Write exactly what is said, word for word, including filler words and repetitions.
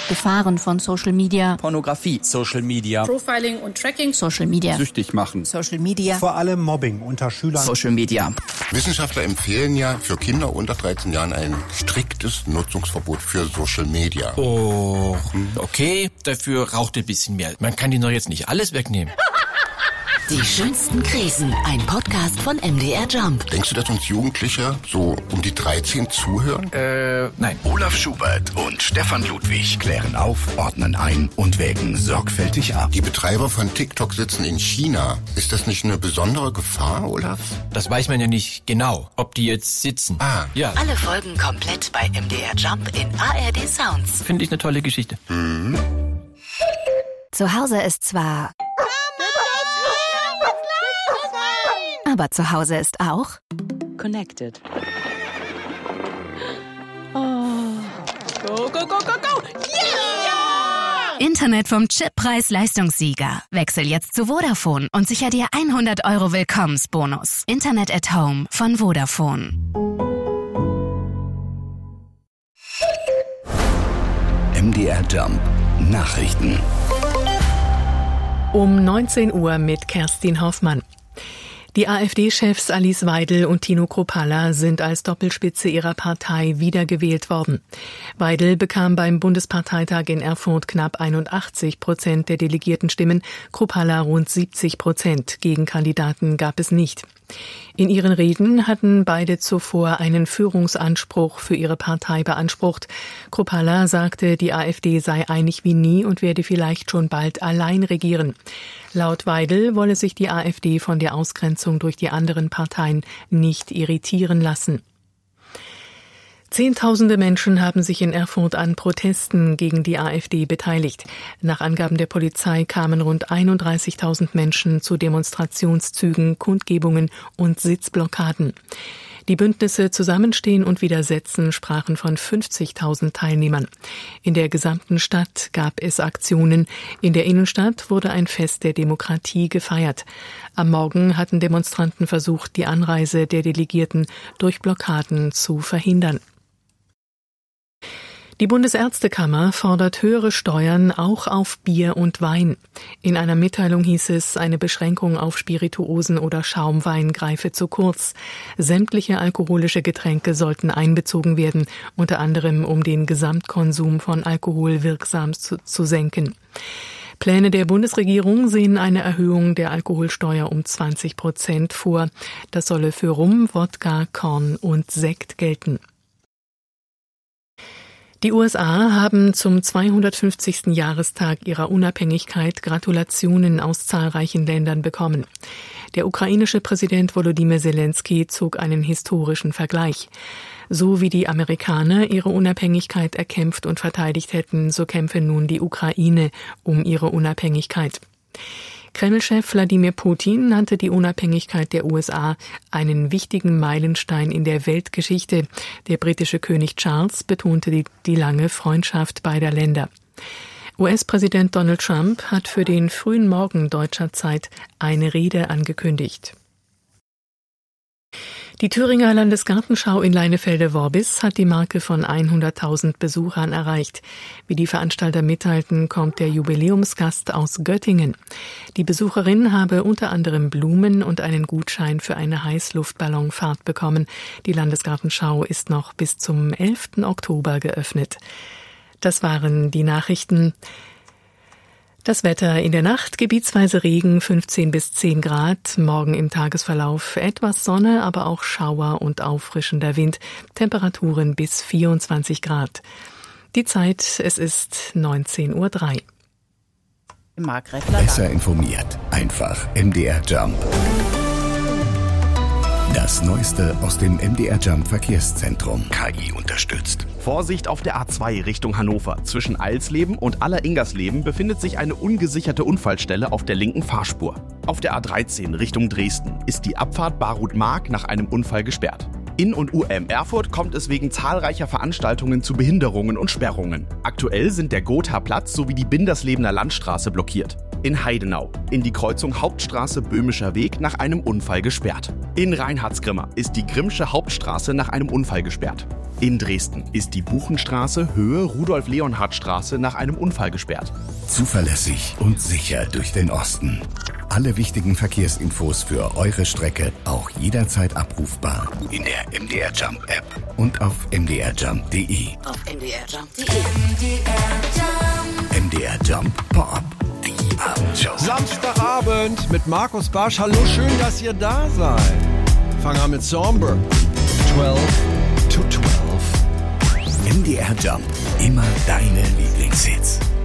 Gefahren von Social Media. Pornografie. Social Media. Profiling und Tracking. Social Media. Süchtig machen. Social Media. Vor allem Mobbing unter Schülern. Social Media. Wissenschaftler empfehlen ja für Kinder unter dreizehn Jahren ein striktes Nutzungsverbot für Social Media. Oh, okay, dafür raucht ein bisschen mehr. Man kann ihnen doch jetzt nicht alles wegnehmen. Die schönsten Krisen, ein Podcast von M D R Jump. Denkst du, dass uns Jugendliche so um die dreizehn zuhören? Äh, nein. Olaf Schubert und Stefan Ludwig klären auf, ordnen ein und wägen sorgfältig ab. Die Betreiber von TikTok sitzen in China. Ist das nicht eine besondere Gefahr, Olaf? Das weiß man ja nicht genau, ob die jetzt sitzen. Ah. Ja. Alle Folgen komplett bei M D R Jump in A R D Sounds. Finde ich eine tolle Geschichte. Mhm. Zu Hause ist zwar... Aber zu Hause ist auch... Connected. Oh. Go, go, go, go, go! Yeah! Internet vom Chip-Preis-Leistungssieger. Wechsel jetzt zu Vodafone und sicher dir hundert Euro Willkommensbonus. Internet at Home von Vodafone. M D R Jump Nachrichten. Um neunzehn Uhr mit Kerstin Hoffmann. Die AfD-Chefs Alice Weidel und Tino Kruppalla sind als Doppelspitze ihrer Partei wiedergewählt worden. Weidel bekam beim Bundesparteitag in Erfurt knapp einundachtzig Prozent der Delegiertenstimmen, Kruppalla rund siebzig Prozent. Gegenkandidaten gab es nicht. In ihren Reden hatten beide zuvor einen Führungsanspruch für ihre Partei beansprucht. Kruppalla sagte, die AfD sei einig wie nie und werde vielleicht schon bald allein regieren. Laut Weidel wolle sich die AfD von der Ausgrenzung durch die anderen Parteien nicht irritieren lassen. Zehntausende Menschen haben sich in Erfurt an Protesten gegen die AfD beteiligt. Nach Angaben der Polizei kamen rund einunddreißigtausend Menschen zu Demonstrationszügen, Kundgebungen und Sitzblockaden. Die Bündnisse Zusammenstehen und Widersetzen sprachen von fünfzigtausend Teilnehmern. In der gesamten Stadt gab es Aktionen. In der Innenstadt wurde ein Fest der Demokratie gefeiert. Am Morgen hatten Demonstranten versucht, die Anreise der Delegierten durch Blockaden zu verhindern. Die Bundesärztekammer fordert höhere Steuern auch auf Bier und Wein. In einer Mitteilung hieß es, eine Beschränkung auf Spirituosen oder Schaumwein greife zu kurz. Sämtliche alkoholische Getränke sollten einbezogen werden, unter anderem um den Gesamtkonsum von Alkohol wirksam zu, zu senken. Pläne der Bundesregierung sehen eine Erhöhung der Alkoholsteuer um zwanzig Prozent vor. Das solle für Rum, Wodka, Korn und Sekt gelten. Die U S A haben zum zweihundertfünfzigsten Jahrestag ihrer Unabhängigkeit Gratulationen aus zahlreichen Ländern bekommen. Der ukrainische Präsident Volodymyr Zelensky zog einen historischen Vergleich. So wie die Amerikaner ihre Unabhängigkeit erkämpft und verteidigt hätten, so kämpfe nun die Ukraine um ihre Unabhängigkeit. Kreml-Chef Wladimir Putin nannte die Unabhängigkeit der U S A einen wichtigen Meilenstein in der Weltgeschichte. Der britische König Charles betonte die, die lange Freundschaft beider Länder. U S-Präsident Donald Trump hat für den frühen Morgen deutscher Zeit eine Rede angekündigt. Die Thüringer Landesgartenschau in Leinefelde-Worbis hat die Marke von hunderttausend Besuchern erreicht. Wie die Veranstalter mitteilten, kommt der Jubiläumsgast aus Göttingen. Die Besucherin habe unter anderem Blumen und einen Gutschein für eine Heißluftballonfahrt bekommen. Die Landesgartenschau ist noch bis zum elften Oktober geöffnet. Das waren die Nachrichten. Das Wetter in der Nacht, gebietsweise Regen, fünfzehn bis zehn Grad. Morgen im Tagesverlauf etwas Sonne, aber auch Schauer und auffrischender Wind. Temperaturen bis vierundzwanzig Grad. Die Zeit, es ist neunzehn Uhr drei. Besser informiert. Einfach M D R Jump. Das Neueste aus dem M D R Jump Verkehrszentrum. K I unterstützt. Vorsicht auf der A zwei Richtung Hannover. Zwischen Alsleben und Aller-Ingersleben befindet sich eine ungesicherte Unfallstelle auf der linken Fahrspur. Auf der A dreizehn Richtung Dresden ist die Abfahrt Barut-Mark nach einem Unfall gesperrt. In und U M Erfurt kommt es wegen zahlreicher Veranstaltungen zu Behinderungen und Sperrungen. Aktuell sind der Gotha-Platz sowie die Binderslebener Landstraße blockiert. In Heidenau in die Kreuzung Hauptstraße-Böhmischer Weg nach einem Unfall gesperrt. In Reinhardsgrimma ist die Grimmsche Hauptstraße nach einem Unfall gesperrt. In Dresden ist die Buchenstraße Höhe Rudolf-Leonhard-Straße nach einem Unfall gesperrt. Zuverlässig und sicher durch den Osten. Alle wichtigen Verkehrsinfos für eure Strecke auch jederzeit abrufbar in der M D R Jump App und auf m d r jump punkt d e. Auf m d r jump punkt d e. M D R Jump Pop-Up, die Abendshow. Samstagabend mit Markus Barsch. Hallo, schön, dass ihr da seid. Fangen an mit Somber. zwölf to zwölf. M D R Jump, immer deine Lieblingshits.